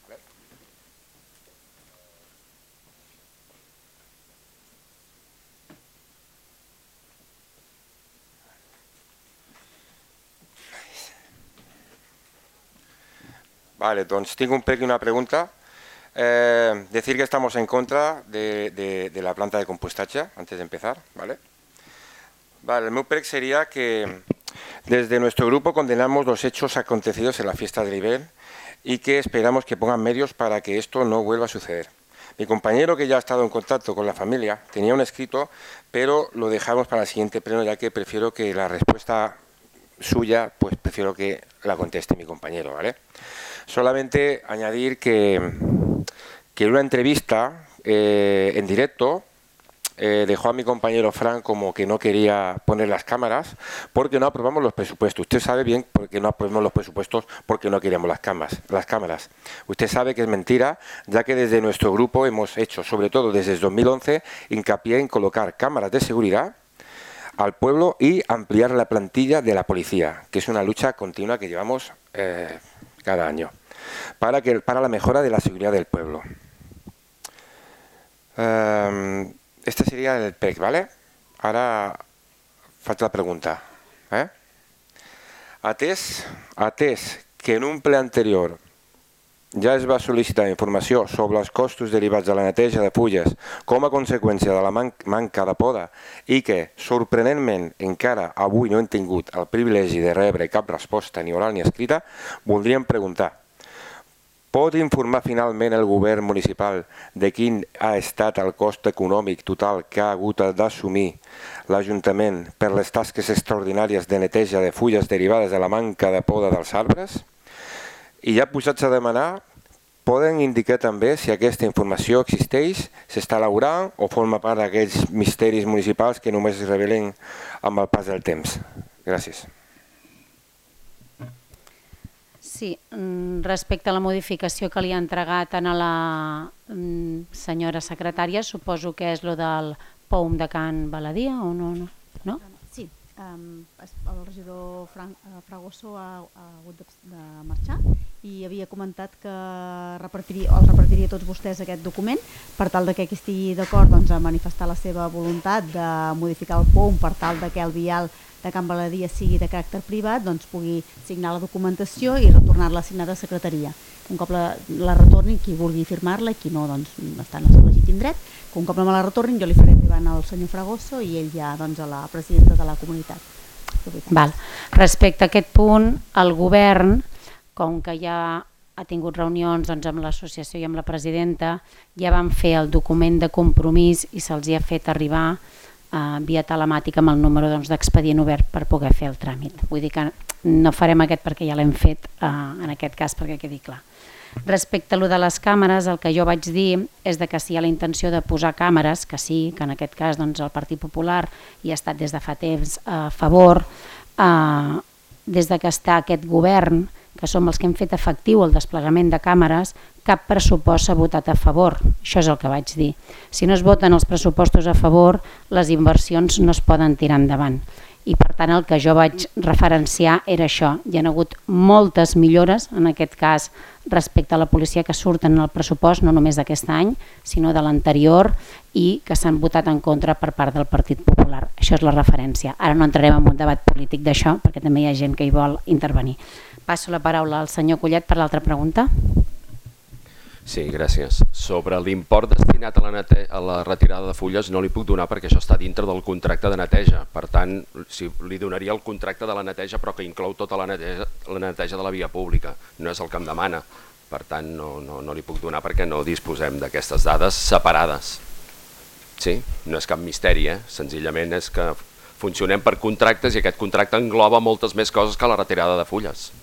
Vale, doncs tinc un prec y una pregunta. Eh, decir que estamos en contra de, de, de la planta de compostaje, antes de empezar. ¿Vale? Vale, el meu prec sería que desde nuestro grupo condenamos los hechos acontecidos en la fiesta del Ibel y que esperamos que pongan medios para que esto no vuelva a suceder. Mi compañero, que ya ha estado en contacto con la familia, tenía un escrito, pero lo dejamos para el siguiente pleno, ya que prefiero que la respuesta suya, pues prefiero que la conteste mi compañero, ¿vale? Solamente añadir que, que en una entrevista eh, en directo eh, dejó a mi compañero Fran como que no quería poner las cámaras porque no aprobamos los presupuestos. Usted sabe bien por qué no aprobamos los presupuestos, porque no queríamos las cámaras, las cámaras. Usted sabe que es mentira, ya que desde nuestro grupo hemos hecho, sobre todo desde el dos mil once, hincapié en colocar cámaras de seguridad al pueblo y ampliar la plantilla de la policía, que es una lucha continua que llevamos eh, cada año, para, que, para la mejora de la seguridad del pueblo. Um, este sería el P E C, ¿vale? Ara faig la pregunta. Eh? Atès, atès que en un ple anterior ja es va sol·licitar informació sobre els costos derivats de la neteja de fulles com a conseqüència de la man manca de poda i que, sorprenentment, encara avui no hem tingut el privilegi de rebre cap resposta ni oral ni escrita, voldríem preguntar: pot informar finalment el govern municipal de quin ha estat el cost econòmic total que ha hagut d'assumir l'Ajuntament per les tasques extraordinàries de neteja de fulles derivades de la manca de poda dels arbres? I ja posats a demanar, poden indicar també si aquesta informació existeix, s'està elaborant o forma part d'aquells misteris municipals que només es revelen amb el pas del temps. Gràcies. Sí, respecte a la modificació que li ha entregat a la senyora secretària, suposo que és lo del P O M de Can Baladia o no? no? Sí, el regidor Fragoso ha hagut de marxar i havia comentat que repartiria, el repartiria a tots vostès aquest document per tal de que qui estigui d'acord doncs, a manifestar la seva voluntat de modificar el P O M per tal de que el vial de Can Baladia sigui de caràcter privat, doncs pugui signar la documentació i retornar-la a signar de secretaria. Un cop la, la retornin, qui vulgui firmar-la i qui no, doncs està en el seu legítim dret. Un cop me la retornin, jo li faré arribar al senyor Fragoso i ell ja doncs, a la presidenta de la comunitat. Val. Respecte a aquest punt, el govern, com que ja ha tingut reunions doncs, amb l'associació i amb la presidenta, ja van fer el document de compromís i se'ls ha fet arribar eh, via telemàtica amb el número doncs, d'expedient obert per poder fer el tràmit. Vull dir que no farem aquest perquè ja l'hem fet eh, en aquest cas perquè quedi clar. Respecte a lo de les càmeres, el que jo vaig dir és de que si hi ha la intenció de posar càmeres, que sí, que en aquest cas doncs, el Partit Popular hi ha estat des de fa temps a favor, eh, des de que està aquest govern, que som els que hem fet efectiu el desplegament de càmeres, cap pressupost s'ha votat a favor. Això és el que vaig dir. Si no es voten els pressupostos a favor, les inversions no es poden tirar endavant. I per tant el que jo vaig referenciar era això. Hi ha hagut moltes millores, en aquest cas respecte a la policia, que surten en el pressupost no només d'aquest any, sinó de l'anterior i que s'han votat en contra per part del Partit Popular. Això és la referència. Ara no entrarem en un debat polític d'això, perquè també hi ha gent que hi vol intervenir. Passo la paraula al senyor Collet per l'altra pregunta. Sí, gràcies. Sobre l'import destinat a la, nete a la retirada de fulles no li puc donar perquè això està dintre del contracte de neteja. Per tant, si li donaria el contracte de la neteja però que inclou tota la neteja, la neteja de la via pública. No és el que em demana. Per tant, no, no, no li puc donar perquè no disposem d'aquestes dades separades. Sí, no és cap misteri, eh? Senzillament és que funcionem per contractes i aquest contracte engloba moltes més coses que la retirada de fulles.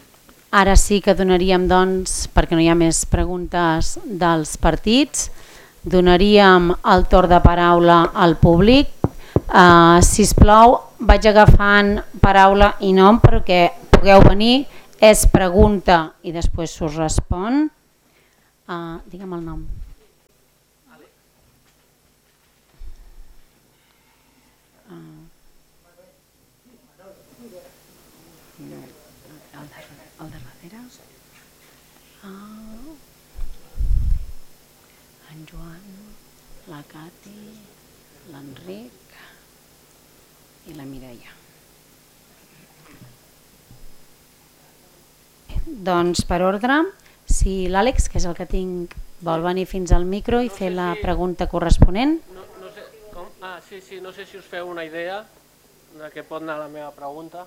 Ara sí que donaríem, doncs, perquè no hi ha més preguntes dels partits, donaríem el torn de paraula al públic. Uh, si us plau, vaig agafant paraula i nom perquè pugueu venir. És pregunta i després s'us respon. Uh, digue'm el nom. Uh, el de, el de darrere. Uh, en Joan, la Cati, l'Enric i la Mireia. Doncs per ordre, si l'Àlex, que és el que tinc, vol venir fins al micro i fer la pregunta corresponent. No, no sé, com? Ah, sí, sí, no sé si us feu una idea de què pot anar la meva pregunta.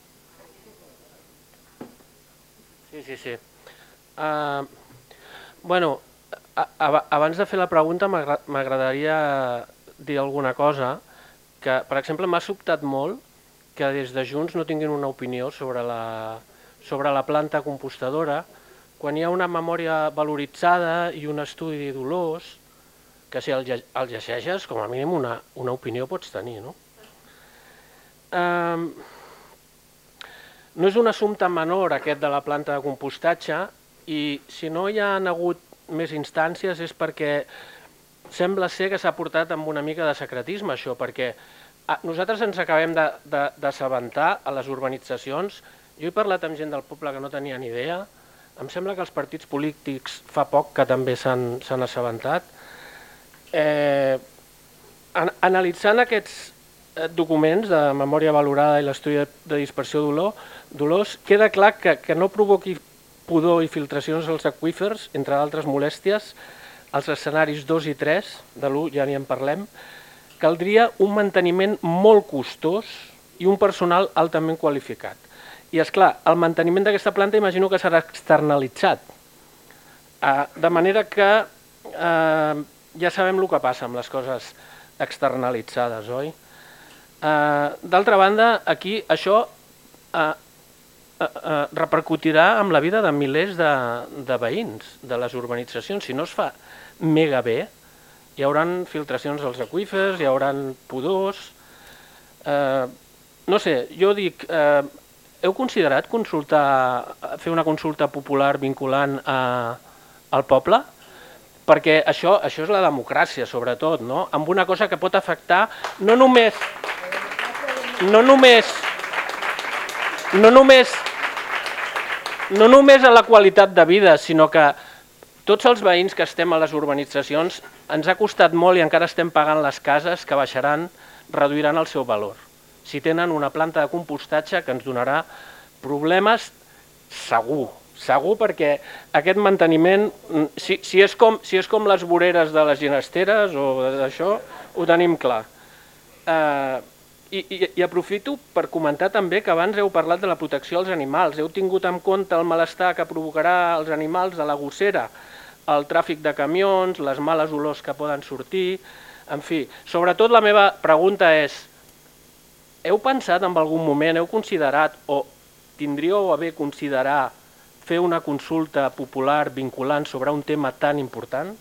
Sí, sí, sí. Uh, bueno, a, a, abans de fer la pregunta m'agradaria dir alguna cosa que, per exemple, m'ha sobtat molt que des de Junts no tinguin una opinió sobre la, sobre la planta compostadora quan hi ha una memòria valoritzada i un estudi dolós que si el, el llegeixes, com a mínim una, una opinió pots tenir, no? Um, no és un assumpte menor aquest de la planta de compostatge i si no hi ha hagut més instàncies és perquè sembla ser que s'ha portat amb una mica de secretisme això, perquè nosaltres ens acabem d'assabentar a les urbanitzacions. Jo he parlat amb gent del poble que no tenia ni idea, em sembla que els partits polítics fa poc que també s'han assabentat. Eh, an, analitzant aquests documents de memòria valorada i l'estudi de dispersió dolors, queda clar que, que no provoqui pudor i filtracions als aqüífers, entre d'altres molèsties, als escenaris dos i tres, de l'u ja n'hi en parlem, caldria un manteniment molt costós i un personal altament qualificat. I, esclar, el manteniment d'aquesta planta imagino que serà externalitzat, de manera que ja sabem el que passa amb les coses externalitzades, oi? D'altra banda, aquí això repercutirà en la vida de milers de veïns de les urbanitzacions. Si no es fa mega bé, hi haurà filtracions als aqüífers, hi haurà pudors. No sé, jo dic, heu considerat fer una consulta popular vinculant al poble? Perquè això és la democràcia, sobretot, amb una cosa que pot afectar no només no només no només no només a la qualitat de vida, sinó que tots els veïns que estem a les urbanitzacions ens ha costat molt i encara estem pagant les cases que baixaran, reduiran el seu valor. Si tenen una planta de compostatge que ens donarà problemes segur, segur perquè aquest manteniment, si, si, és com, si és com les voreres de les ginesteres o d'això, ho tenim clar. Eh, i, i, I aprofito per comentar també que abans heu parlat de la protecció als animals, heu tingut en compte el malestar que provocarà als animals de la gossera, el tràfic de camions, les males olors que poden sortir, en fi. Sobretot la meva pregunta és, heu pensat en algun moment, heu considerat o tindríeu a bé considerar fer una consulta popular vinculant sobre un tema tan important?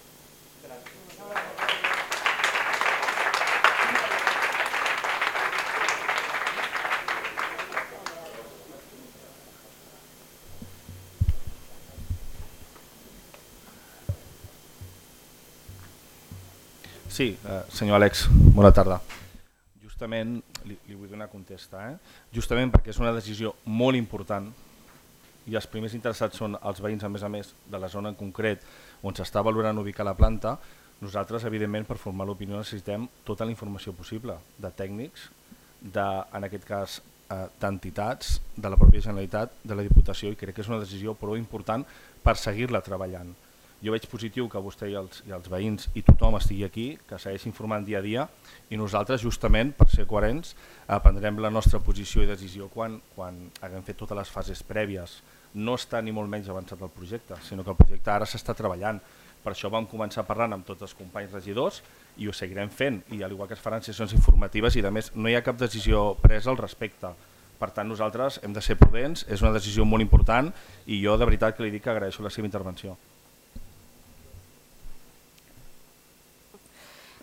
Sí, eh, senyor Àlex, bona tarda. Justament, li, li vull donar contesta, eh? Justament perquè és una decisió molt important i els primers interessats són els veïns, a més a més, de la zona en concret on s'està valorant ubicar la planta, nosaltres, evidentment, per formar l'opinió necessitem tota la informació possible, de tècnics, de, en aquest cas, eh, d'entitats, de la pròpia Generalitat, de la Diputació, i crec que és una decisió prou important per seguir-la treballant. Jo veig positiu que vostè i els, i els veïns i tothom estigui aquí, que segueixi informant dia a dia, i nosaltres, justament, per ser coherents, eh, prendrem la nostra posició i decisió quan, quan haguem fet totes les fases prèvies. No està ni molt menys avançat el projecte, sinó que el projecte ara s'està treballant. Per això vam començar parlant amb tots els companys regidors i ho seguirem fent, i al igual que es faran sessions informatives, i a més no hi ha cap decisió presa al respecte. Per tant, nosaltres hem de ser prudents, és una decisió molt important, i jo de veritat que li dic que agraeixo la seva intervenció.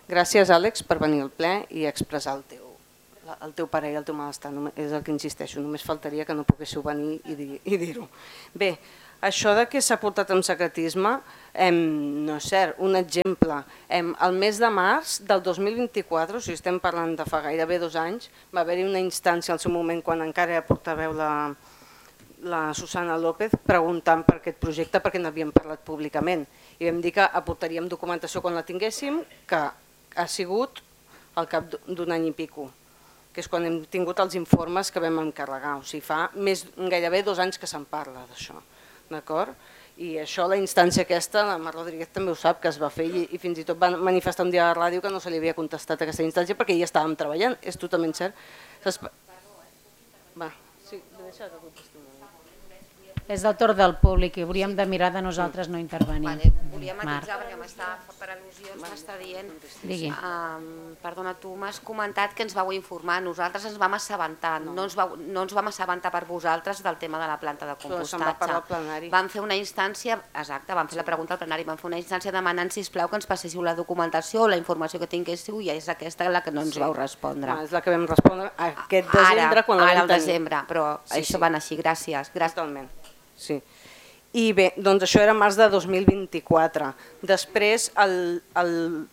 Gràcies, Àlex, per venir al ple i expressar el teu, el teu parer i el teu malestar. És el que insisteixo, només faltaria que no poguéssiu venir i dir-ho. Bé, això de que s'ha portat amb secretisme no és cert. Un exemple, el mes de març del dos mil vint-i-quatre, o sigui, estem parlant de fa gairebé dos anys, va haver-hi una instància al seu moment quan encara era portaveu la, la Susana López preguntant per aquest projecte perquè n'havíem parlat públicament i vam dir que aportaríem documentació quan la tinguéssim, que ha sigut al cap d'un any i pico, que és quan hem tingut els informes que vam encarregar. O sigui, fa més, gairebé dos anys que se'n parla d'això, d'acord? I això, la instància aquesta, la Mar Rodríguez també ho sap, que es va fer i fins i tot va manifestar un dia a la ràdio que no se li havia contestat a aquesta instància perquè ja estàvem treballant, és totalment cert. Va, sí, deixa que contesti una mica. És del torn del públic i hauríem de mirar de nosaltres no intervenir. Vale, volia matisar perquè m'està per al·lusions, m'està dient... Digui. Um, perdona, tu m'has comentat que ens vau informar, nosaltres ens vam assabentar, no, no, ens, vau, no ens vam assabentar per vosaltres del tema de la planta de compostatge. Vam fer una instància, exacte, vam fer la pregunta al plenari, vam fer una instància demanant, sisplau, que ens passéssiu la documentació o la informació que tinguéssiu i és aquesta la que no ens sí. vau respondre. Ah, és la que vam respondre aquest desembre. Ara, quan la ara vam al desembre, però sí, això sí. van així, gràcies. gràcies. Totalment. Sí. I bé, doncs això era març de dos mil vint-i-quatre. Després, el, el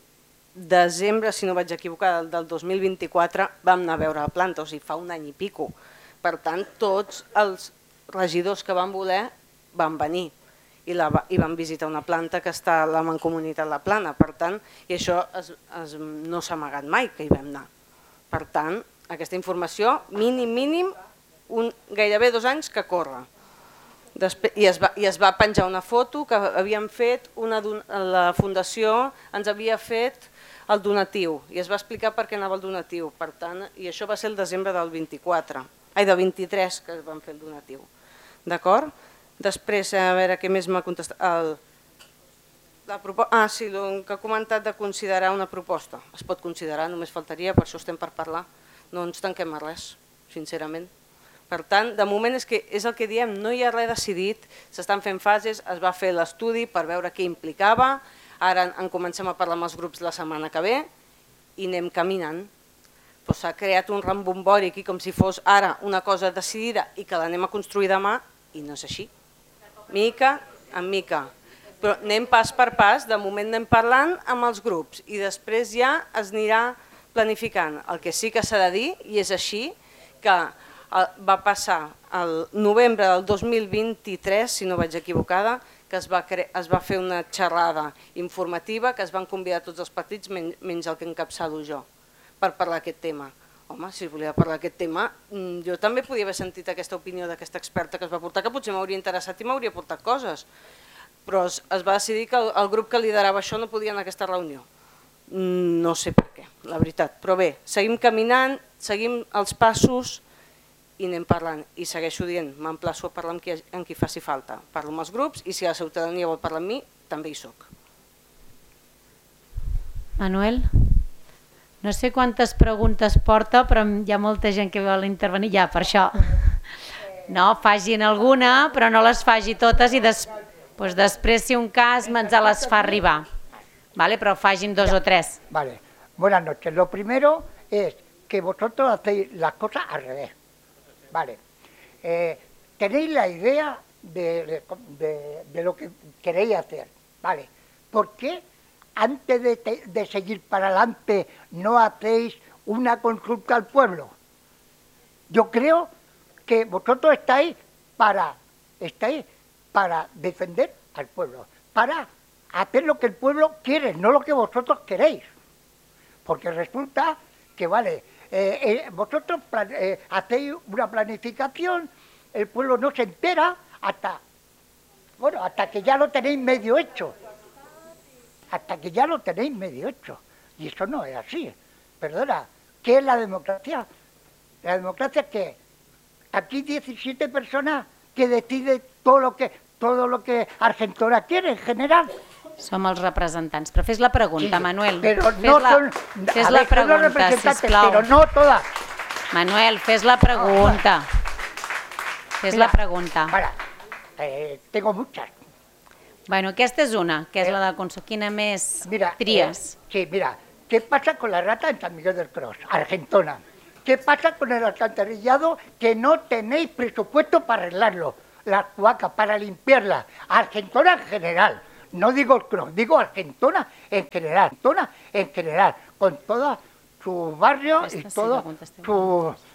desembre, si no vaig equivocar, del dos mil vint-i-quatre vam anar a veure la planta, o sigui, fa un any i pico. Per tant, tots els regidors que van voler van venir i, la, i van visitar una planta que està a la Mancomunitat La Plana. Per tant, i això es, es, no s'ha amagat mai que hi vam anar. Per tant, aquesta informació, mínim, mínim, un, gairebé dos anys que corre. Després, i, es va, I es va penjar una foto que havíem fet, una, la Fundació ens havia fet el donatiu i es va explicar per què anava el donatiu. Per tant, i això va ser el desembre del vint-i-quatre, ai, del vint-i-tres que van fer el donatiu. D'acord? Després, a veure què més m'ha contestat. El, la ah, sí, el que ha comentat de considerar una proposta. Es pot considerar, només faltaria, per això estem per parlar. No ens tanquem a res, sincerament. Per tant, de moment és, que és el que diem, no hi ha res decidit, s'estan fent fases, es va fer l'estudi per veure què implicava, ara en comencem a parlar amb els grups la setmana que ve i anem caminant. S'ha creat un rambombori aquí com si fos ara una cosa decidida i que l'anem a construir demà i no és així. Mica en mica. Però anem pas per pas, de moment anem parlant amb els grups i després ja es anirà planificant. El que sí que s'ha de dir, i és així, que va passar el novembre del dos mil vint-i-tres, si no vaig equivocada, que es va, es va fer una xerrada informativa que es van convidar tots els partits menys el que encapçalo jo per parlar d'aquest tema. Home, si volia parlar d'aquest tema, jo també podia haver sentit aquesta opinió d'aquesta experta que es va portar, que potser m'hauria interessat i m'hauria portat coses, però es, es va decidir que el, el grup que liderava això no podia anar a aquesta reunió. No sé per què, la veritat. Però bé, seguim caminant, seguim els passos i anem parlant. I segueixo dient, m'emplaço a parlar amb qui, amb qui faci falta. Parlo amb els grups i si la ciutadania vol parlar amb mi, també hi soc. Manuel? No sé quantes preguntes porta, però hi ha molta gent que vol intervenir. Ja, per això. No, fagin alguna, però no les faci totes i des, pues després, si un cas, me'ns les fa arribar. Vale, pero fagin dos o tres. Vale, buenas noches. Lo primero es que vosotros hacéis las cosas al revés. Vale, eh, tenéis la idea de, de, de lo que queréis hacer. Vale, ¿por qué antes de, te, de seguir para adelante no hacéis una consulta al pueblo? Yo creo que vosotros estáis para, estáis para defender al pueblo, para hacer lo que el pueblo quiere, no lo que vosotros queréis. Porque resulta que, vale, eh, eh, vosotros plan, eh, hacéis una planificación, el pueblo no se entera hasta, bueno, hasta que ya lo tenéis medio hecho. Hasta que ya lo tenéis medio hecho. Y eso no es así. Perdona, ¿qué es la democracia? La democracia es que aquí diecisiete personas que deciden todo lo que, todo lo que Argentora quiere en general. Som els representants, però fes la pregunta, sí, Manuel. Però fes no la, son, fes a la ver, pregunta, sisplau. Però no todas. Manuel, fes la pregunta. Fes Mira, la pregunta. Para, eh, tengo muchas. Bueno, aquesta és una, que és eh, la de consum. Quina més mira, tries? Eh, sí, mira, ¿Qué pasa con la rata en San Miguel del Cros, Argentona? ¿Qué pasa con el alcantarillado que no tenéis presupuesto para arreglarlo? La cloaca, para limpiarla. Argentona en general. No digo el Cros, digo Argentona en general. Argentona en general. Con todos sus barrios y todos sus